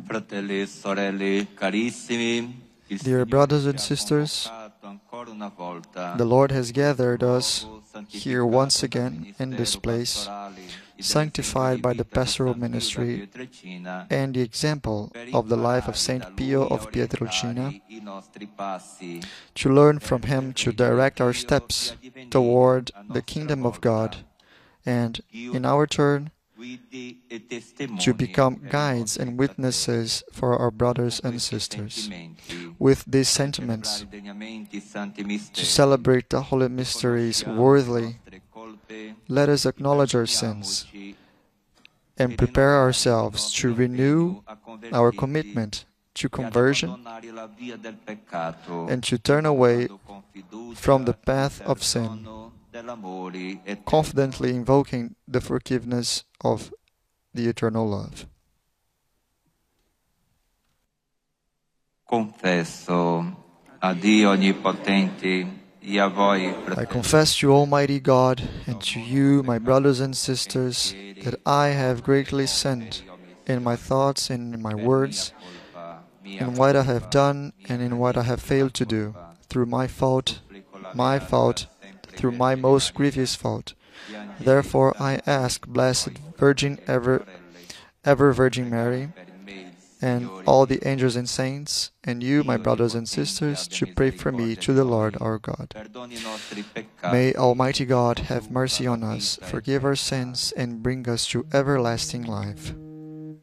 Fratelli e sorelle carissimi, Dear brothers and sisters, the Lord has gathered us here once again in this place, sanctified by the pastoral ministry and the example of the life of Saint Pio of Pietrelcina, to learn from him to direct our steps toward the kingdom of God, and, in our turn, to become guides and witnesses for our brothers and sisters. With these sentiments, to celebrate the holy mysteries worthily, let us acknowledge our sins and prepare ourselves to renew our commitment to conversion and to turn away from the path of sin, confidently invoking the forgiveness of the eternal love. Confesso a Dio Onnipotente e a voi, I confess to Almighty God and to you, my brothers and sisters, that I have greatly sinned in my thoughts and in my words, in what I have done and in what I have failed to do, through my fault, through my most grievous fault. Therefore I ask Blessed Virgin Ever Virgin Mary, and all the angels and saints, and you, my brothers and sisters, to pray for me to the Lord our God. May Almighty God have mercy on us, forgive our sins, and bring us to everlasting life.